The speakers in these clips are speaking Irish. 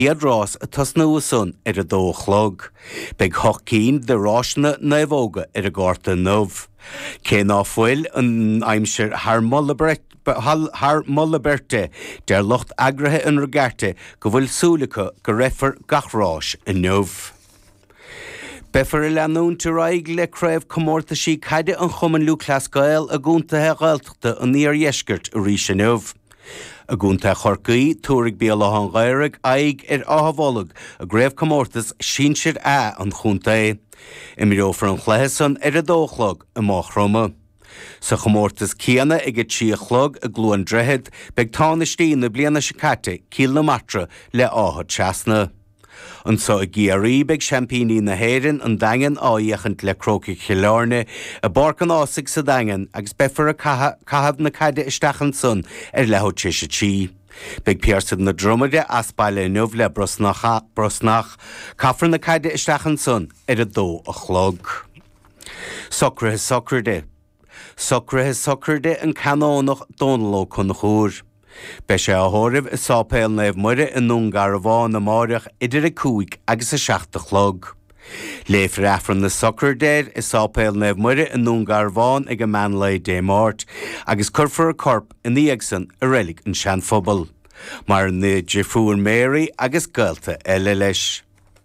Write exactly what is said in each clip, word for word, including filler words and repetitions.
Iadrás a tasna úsan ar a dó chlog. Beg hoch cín de rásna na bhóga ar a gárta nómh. Cé ná foiil an aimsir haar mollaberte der locht agrathe an ragarte go bhfuil súlacha go réfar gachrás in nómh. Befar i leanún te raig le creibh comórta sí caide an chuman lú clascail a gúntathe ghalteachta an níor iesgurt a rí sin nómh. A gúnta chorcaí túrig bí an gairig aig ar áhabhálag a gréibh comórtas sínsir a an chúnta é. I mi rófar an chléhasan ar a dóchlog a mách Roma. Sa chomórtas cíana ag a tí chlog a glúan drehead beg tánistí na bliana sicate cíl na matra le áhad teasna. An so a géirí beg champíní na héirin an dagan áíochant le cróca chileárne a barcan ásig sa dagan agus befar a cahab na caide istechan sun ar lehó tíise tí. Beg piarsad na dromide aspáile nuv le brosnach, brosnach cafran na caide istechan sun ar a dó a chlog. Socrathe socrde. Socrathe socrde an canónach dónló chun chúr. Be sé a thóiribh is sápéil naibh muire in nún gar bháin na máireach idir a cúig agus a seachta chlog. Léifar afran na socrdéir is sápéil naibh muire in nún gar bháin ag a man le dé máirt agus curfar a corp in the exan a relic an sean phobal. Mar na Jifúr Mary agus gailta eile leis.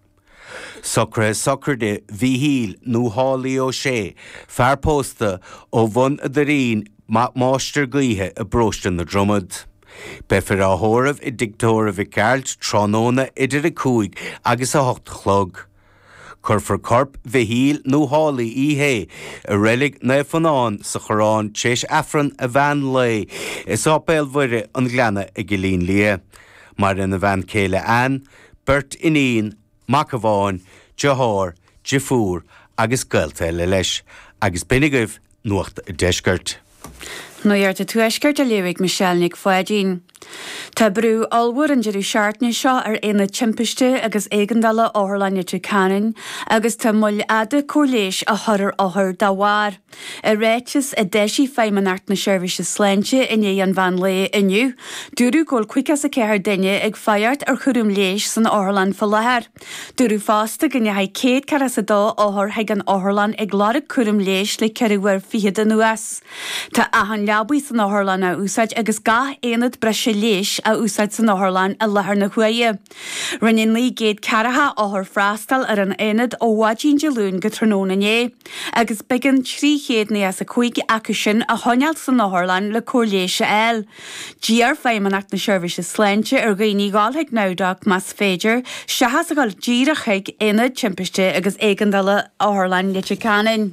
Socrathe socrde bhí híl nó hálaí ó sé, fear pósta ó bhain a darín máistir glíthe a bróstan na dromad. Befar a thóiribh i dictóra bhí ceart trónóna idir a cúig agus a hocht chlog. Curfar corp bhí híl nó hálaí íhé a relic na fanán sa chorán téis afran a bhean le is ápéil mhuire an gleanna i gilín lia. Mar in a bhean céile an, bert iníon, macabháin, Johar, Jifúr agus gailta le leis, agus binigah nuacht a deisgurt. No dhearta tú eisgurt a léirigh Michelnig foiidín. Tá brú alhúr an deireadh seaartní seo ar ina timpiste agus éigandala áthirlainne tú canin, agus tá muil ada cóléis a thuir áthir dá bhar. I réitis a deisí feimmanart na seirbhíse sléinte in é an bhean le inniu, dúrú ggóil cuicas a céir duine ag feiart ar churum léis san áthirlan fa lethir. Dúrú fásta gnne haid céad caras a dá áthir haig an áthirlan ag glára churum léis le ceirhar fiad an nuas. Tá ahan leabhaí san áthirlan a úsáid agus gá éanad breise léis a úsáid san áthirlan a lethir na chuaie. Rinnean lí géad cearatha áthir freastal ar an éanad ó bhaidín de lún go tróna é, agus began trí chéad ní as a chuig acu sin a thoinealt san áthirlan le cóléise eil. Díar feimmanach na seirbhíse sléinte ar ghaoní gáilthaigh náideach mas féidir, seachas a gáil dírachaig éanad timpiste agus éigandala áthirlan leite canin.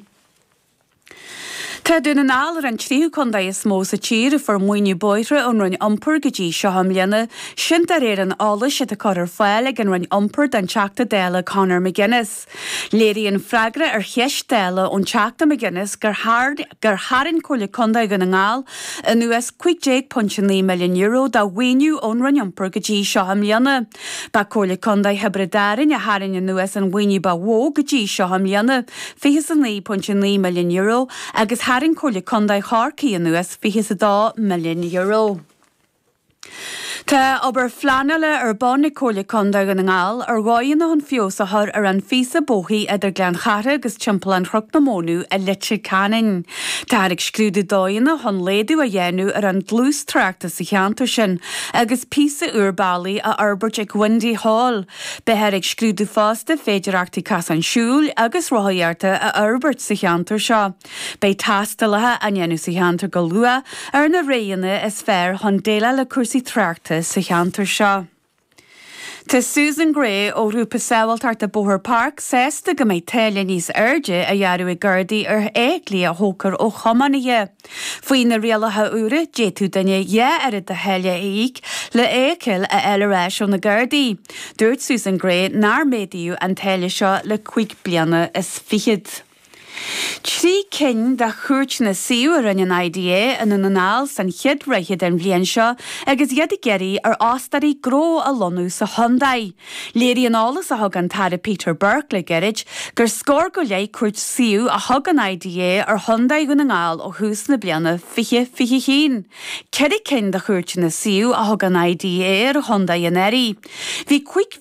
Tá dún an álar an tríú chunda is mó sa tír for muoine boithre an runn ompur go dtí seo hamlianna, sin ar éir an ála si a choir fáil ag an runn ompur den teachta déla Conor McGuinness. Léiríonn freigra ar cheis déla ón teachta McGuinness gur gur harann chola chunda gan an ngáil an nuas cuiigdéag puntí milliún euro dá bhaoiniú ón runn ompur go dtí seo hamlianna. Ba chola chunda hebredárin a harann an nuas an bhaoiniú ba bhó go dtí seo hamlianna, fichas an ní puntí milliún euro agus harin chola chunda charcaí an nuas fichas a dá milliún euro. Tá obair flanala ar bána chola chunda gan an ngáil ar gáin an fios a thar ar an físa bóthaí idir Glenchara agus timpeall an chrucht na mónú a litte canin. Tá ag scrúdú dóinna hon léadú a dhéanú ar an dlús trachta sa cheantar sin agus písa urbálaí a arbert ag Windy Hall. Beheir ag scrúdú fásta féidirachtaí cas an siúil agus rothaíarta a arbert sa cheantar seo. Bei tástalathe a dhéanú sa cheantar go lua ar na réanna is fearr hon déile le cuasaí trachta sa cheantar seo. Tá Susan Gray ó Rúpa Sábhailteart a Bóthar Park sésta go méid téile níos airde a dhearú i Gardaí ar éaglí a thócar ó chomanna. Faoin na rialathe úra déitú daine dhé ar de heile éig le éiciil a eileráis ó na Gardaí. Dúirt Susan Gray nar méadaíú an téile seo le cuig bliana is fichiid. Trí cin de chuirt na siúr in an I D A in an anál san chiad reiche den bblion seo agus iad geirí ar ástarí gró a lonú sa Hyundai. Léirí an álas a thug an tada Peter Burke le gerid gur scór go lé chuirt siú a thug an I D A ar Hyundai gon an ngáil ó hús na bliana fiche fiche chin. Ceri cin de chuirt na siú a thug an I D A ar Hyundai an eri. Bhí cuic